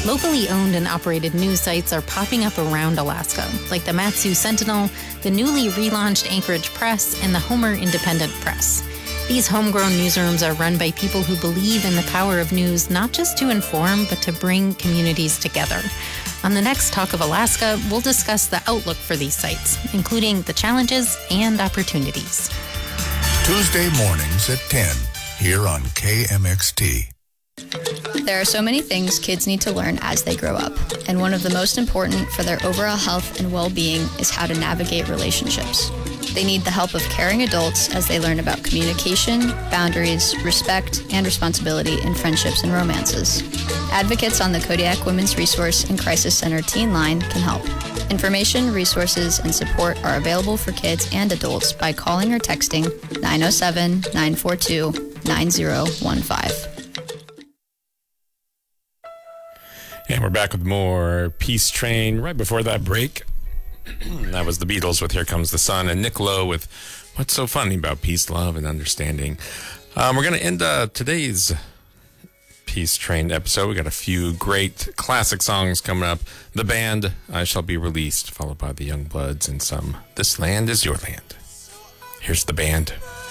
Locally owned and operated news sites are popping up around Alaska, like the Mat-Su Sentinel, the newly relaunched Anchorage Press, and the Homer Independent Press. These homegrown newsrooms are run by people who believe in the power of news not just to inform, but to bring communities together. On the next Talk of Alaska, we'll discuss the outlook for these sites, including the challenges and opportunities. Tuesday mornings at 10, here on KMXT. There are so many things kids need to learn as they grow up, and one of the most important for their overall health and well-being is how to navigate relationships. They need the help of caring adults as they learn about communication, boundaries, respect, and responsibility in friendships and romances. Advocates on the Kodiak Women's Resource and Crisis Center Teen Line can help. Information, resources, and support are available for kids and adults by calling or texting 907-942-9015. And we're back with more Peace Train. Right before that break, that was the Beatles with Here Comes the Sun, and Nick Lowe with What's So Funny About Peace, Love, and Understanding. We're going to end today's Peace Train episode. We got a few great classic songs coming up. The Band, I Shall Be Released, followed by the Youngbloods and some This Land Is Your Land. Here's the Band.